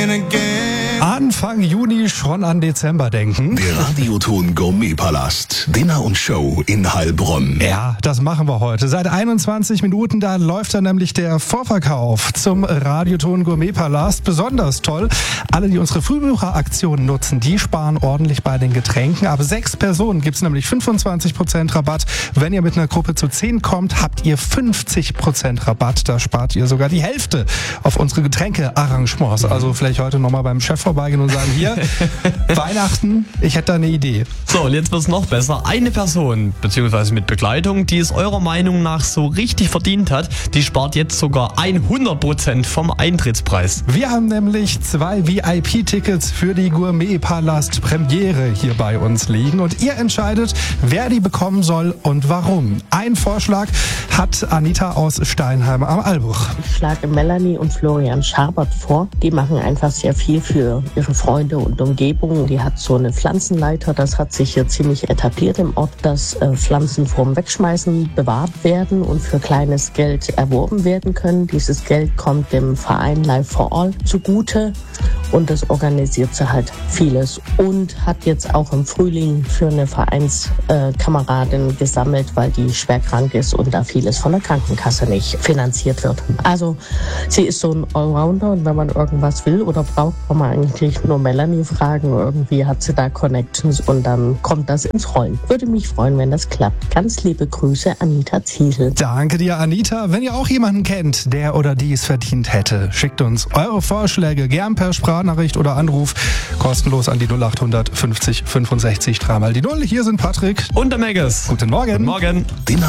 Anfang Juni schon an Dezember denken. Der Radioton Gourmetpalast. Dinner und Show in Heilbronn. Ja, das machen wir heute. Seit 21 Minuten, da läuft dann nämlich der Vorverkauf zum Radioton Gourmetpalast. Besonders toll. Alle, die unsere Frühbucheraktion nutzen, die sparen ordentlich bei den Getränken. Ab 6 Personen gibt's nämlich 25% Rabatt. Wenn ihr mit einer Gruppe zu 10 kommt, habt ihr 50% Rabatt. Da spart ihr sogar die Hälfte auf unsere Getränkearrangements. Also vielleicht heute nochmal beim Chef vorbeigehen und sagen, hier, Weihnachten, ich hätte da eine Idee. So, und jetzt wird's noch besser. Eine Person, beziehungsweise mit Begleitung, die es eurer Meinung nach so richtig verdient hat, die spart jetzt sogar 100% vom Eintrittspreis. Wir haben nämlich 2 VIP-Tickets für die Gourmetpalast-Premiere hier bei uns liegen und ihr entscheidet, wer die bekommen soll und warum. Ein Vorschlag hat Anita aus Steinheim am Albuch. Ich schlage Melanie und Florian Schabert vor. Die machen einfach sehr viel für ihre Freunde und Umgebung. Die hat so eine Pflanzenleiter, das hat sich hier ziemlich etabliert im Ort, dass Pflanzen vorm Wegschmeißen bewahrt werden und für kleines Geld erworben werden können. Dieses Geld kommt dem Verein Life for All zugute und das organisiert sie halt vieles und hat jetzt auch im Frühling für eine Vereinskameradin gesammelt, weil die schwer krank ist und da vieles von der Krankenkasse nicht finanziert wird. Also sie ist so ein Allrounder und wenn man irgendwas will oder braucht, kann man eigentlich nur Melanie fragen. Irgendwie hat sie da Connections und dann kommt das ins Rollen. Würde mich freuen, wenn das klappt. Ganz liebe Grüße, Anita Ziesel. Danke dir, Anita. Wenn ihr auch jemanden kennt, der oder die es verdient hätte, schickt uns eure Vorschläge gern per Sprachnachricht oder Anruf kostenlos an die 0800 50 65 3 mal die 0. Hier sind Patrick Und der Megas. Guten Morgen. Guten Morgen.